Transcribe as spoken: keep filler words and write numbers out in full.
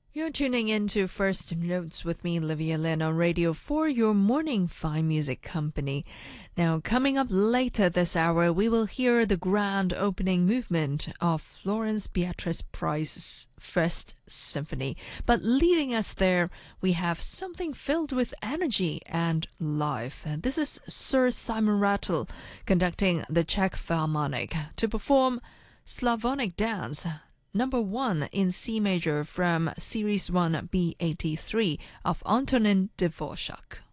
You're tuning in to First Notes with me, Livia Lynn, on Radio four, your morning fine music company. Now, coming up later this hour, we will hear the grand opening movement of Florence Beatrice Price's First Symphony. But leading us there, we have something filled with energy and life. And this is Sir Simon Rattle conducting the Czech Philharmonic to perform Slavonic Dance Number one in C major from Series one B eighty-three of Antonin Dvorak.